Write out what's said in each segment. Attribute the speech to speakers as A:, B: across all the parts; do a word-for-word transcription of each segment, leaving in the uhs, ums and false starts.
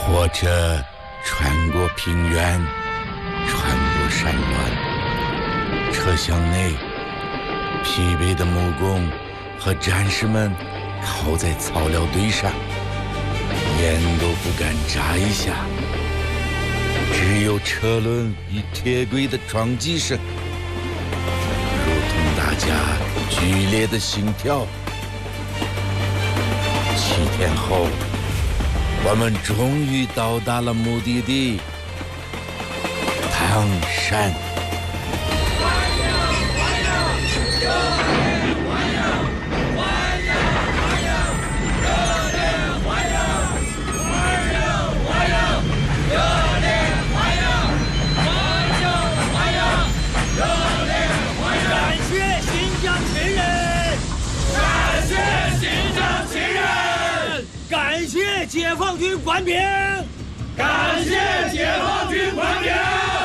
A: 火车穿过平原，穿过山峦，车厢内疲惫的木工和战士们靠在草料堆上，眼都不敢眨一下，只有车轮与铁轨的撞击声，如同大家剧烈的心跳。七天后，我们终于到达了目的地——唐山。
B: 解放军官兵，
C: 感谢解放军官兵！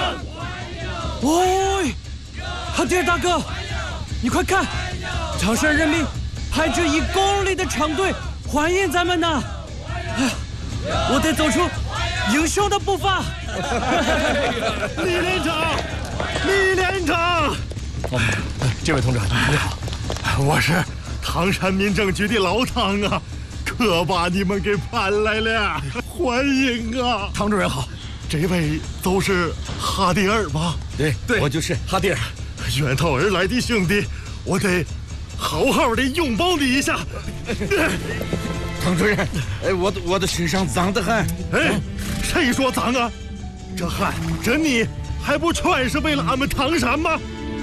B: 喂，哈迪尔大哥，你快看，唐山人民排着一公里的长队欢迎咱们呢！哎呀，我得走出英雄的步伐。
C: 李连长，李连长，
D: 哦，这位同志你好，
C: 我是唐山民政局的老唐啊。可把你们给盼来了，欢迎啊！
D: 唐主任好，
C: 这位都是哈迪尔吧？
A: 对对，我就是哈迪尔。
C: 远道而来的兄弟，我得好好的拥抱你一下。
A: 唐主任，哎，我的我的身上脏得很。
C: 哎，谁说脏啊？这汗这泥还不全是为了俺们唐山吗？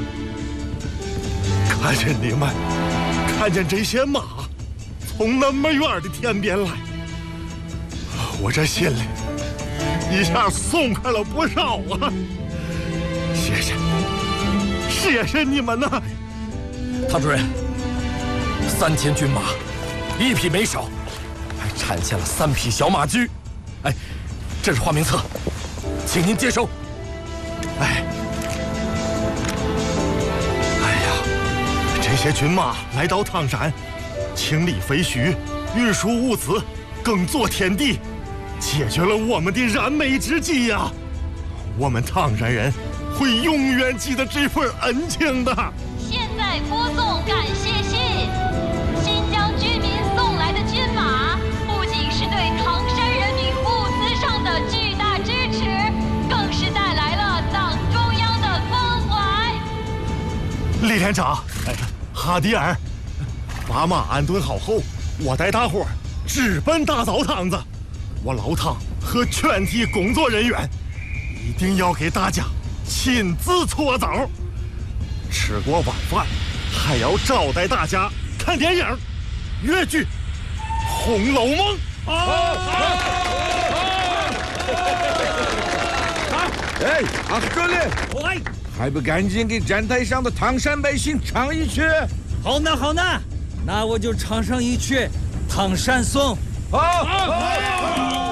C: 看见你们，看见这些马从那么远的天边来，我这心里一下松开了不少啊！谢谢，谢谢你们呐！
D: 唐主任，三千军马，一匹没少，还产下了三匹小马驹。哎，这是花名册，请您接收。
C: 哎，哎呀，这些军马来到唐山，清理废墟，运输物资，耕作田地，解决了我们的燃眉之急呀、啊！我们唐山人会永远记得这份恩情的。
E: 现在播送感谢信，新疆居民送来的军马，不仅是对唐山人民物资上的巨大支持，更是带来了党中央的关怀。
C: 李连长，哎，哈迪尔。把马安顿好后，我带大伙儿直奔大澡堂子。我老汤和全体工作人员一定要给大家亲自搓澡。吃过晚饭，还要招待大家看电影、越剧《红楼梦》。
A: 好，哎，阿哥嘞，
B: 喂，
A: 还不赶紧给站台上的唐山百姓唱一曲？
B: 好呢，好呢。那我就唱上一曲《唐山颂》。
A: 好，好，好。